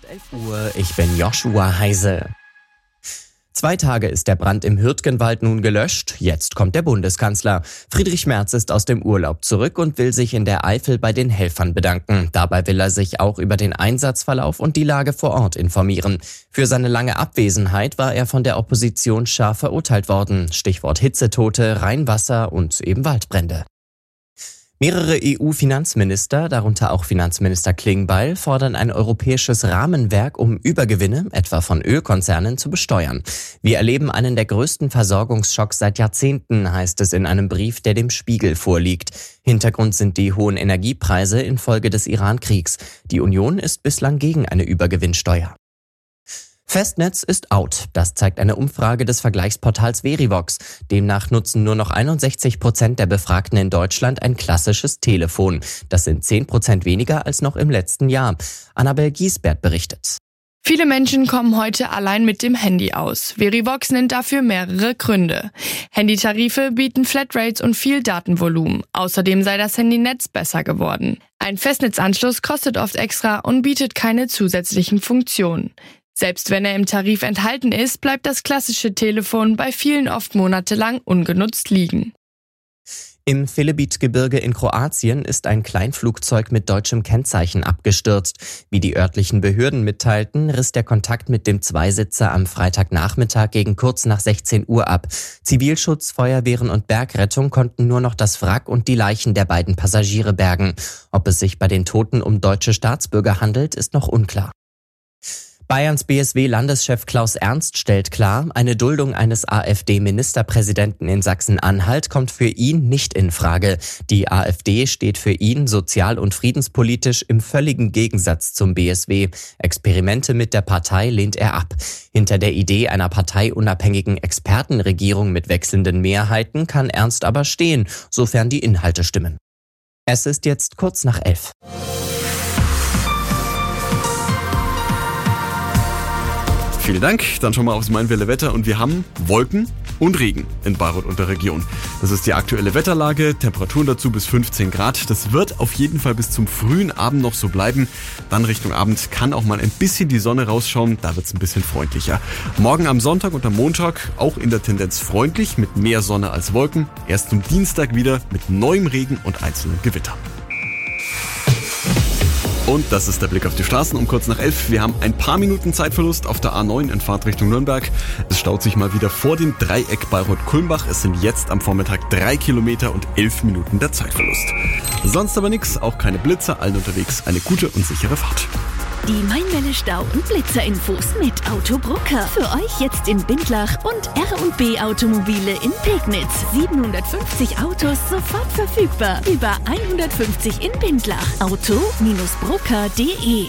11 Uhr, ich bin Joshua Heise. 2 Tage ist der Brand im Hürtgenwald nun gelöscht. Jetzt kommt der Bundeskanzler. Friedrich Merz ist aus dem Urlaub zurück und will sich in der Eifel bei den Helfern bedanken. Dabei will er sich auch über den Einsatzverlauf und die Lage vor Ort informieren. Für seine lange Abwesenheit war er von der Opposition scharf verurteilt worden. Stichwort Hitzetote, Rheinwasser und eben Waldbrände. Mehrere EU-Finanzminister, darunter auch Finanzminister Klingbeil, fordern ein europäisches Rahmenwerk, um Übergewinne, etwa von Ölkonzernen, zu besteuern. Wir erleben einen der größten Versorgungsschocks seit Jahrzehnten, heißt es in einem Brief, der dem Spiegel vorliegt. Hintergrund sind die hohen Energiepreise infolge des Iran-Kriegs. Die Union ist bislang gegen eine Übergewinnsteuer. Festnetz ist out. Das zeigt eine Umfrage des Vergleichsportals Verivox. Demnach nutzen nur noch 61% der Befragten in Deutschland ein klassisches Telefon. Das sind 10% weniger als noch im letzten Jahr. Annabel Giesbert berichtet. Viele Menschen kommen heute allein mit dem Handy aus. Verivox nennt dafür mehrere Gründe. Handytarife bieten Flatrates und viel Datenvolumen. Außerdem sei das Handynetz besser geworden. Ein Festnetzanschluss kostet oft extra und bietet keine zusätzlichen Funktionen. Selbst wenn er im Tarif enthalten ist, bleibt das klassische Telefon bei vielen oft monatelang ungenutzt liegen. Im Velebit-Gebirge in Kroatien ist ein Kleinflugzeug mit deutschem Kennzeichen abgestürzt. Wie die örtlichen Behörden mitteilten, riss der Kontakt mit dem Zweisitzer am Freitagnachmittag gegen kurz nach 16 Uhr ab. Zivilschutz, Feuerwehren und Bergrettung konnten nur noch das Wrack und die Leichen der beiden Passagiere bergen. Ob es sich bei den Toten um deutsche Staatsbürger handelt, ist noch unklar. Bayerns BSW-Landeschef Klaus Ernst stellt klar, eine Duldung eines AfD-Ministerpräsidenten in Sachsen-Anhalt kommt für ihn nicht in Frage. Die AfD steht für ihn sozial- und friedenspolitisch im völligen Gegensatz zum BSW. Experimente mit der Partei lehnt er ab. Hinter der Idee einer parteiunabhängigen Expertenregierung mit wechselnden Mehrheiten kann Ernst aber stehen, sofern die Inhalte stimmen. Es ist jetzt kurz nach 11. Vielen Dank, dann schauen wir aufs Mainwelle Wetter und wir haben Wolken und Regen in Bayreuth und der Region. Das ist die aktuelle Wetterlage, Temperaturen dazu bis 15 Grad. Das wird auf jeden Fall bis zum frühen Abend noch so bleiben. Dann Richtung Abend kann auch mal ein bisschen die Sonne rausschauen, da wird es ein bisschen freundlicher. Morgen am Sonntag und am Montag auch in der Tendenz freundlich mit mehr Sonne als Wolken. Erst zum Dienstag wieder mit neuem Regen und einzelnen Gewittern. Und das ist der Blick auf die Straßen um kurz nach 11. Wir haben ein paar Minuten Zeitverlust auf der A9 in Fahrt Richtung Nürnberg. Es staut sich mal wieder vor dem Dreieck Bayreuth-Kulmbach. Es sind jetzt am Vormittag 3 Kilometer und 11 Minuten der Zeitverlust. Sonst aber nichts, auch keine Blitzer, allen unterwegs eine gute und sichere Fahrt. Die Mainwelle Stau- und Blitzerinfos mit Autobrucker. Für euch jetzt in Bindlach und R&B Automobile in Pegnitz. 750 Autos sofort verfügbar. Über 150 in Bindlach. Auto-brucker.de.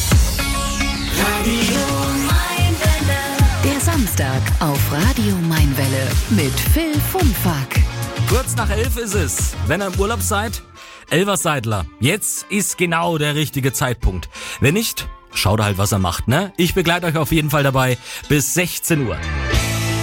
Der Samstag auf Radio Mainwelle mit Phil Funfack. Kurz nach 11 ist es. Wenn ihr im Urlaub seid, Elverseidler, jetzt ist genau der richtige Zeitpunkt. Wenn nicht, schaut halt, was er macht, ne? Ich begleite euch auf jeden Fall dabei bis 16 Uhr.